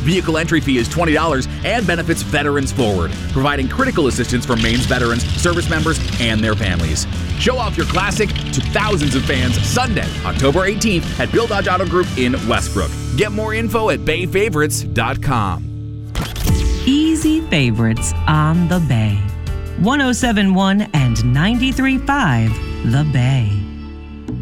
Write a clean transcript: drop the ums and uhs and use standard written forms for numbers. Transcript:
Vehicle entry fee is $20 and benefits Veterans Forward, providing critical assistance for Maine's veterans, service members, and their families. Show off your classic to thousands of fans Sunday, October 18th at Bill Dodge Auto Group in Westbrook. Get more info at bayfavorites.com. Easy Favorites on the Bay. 107.1 and 93.5 The Bay.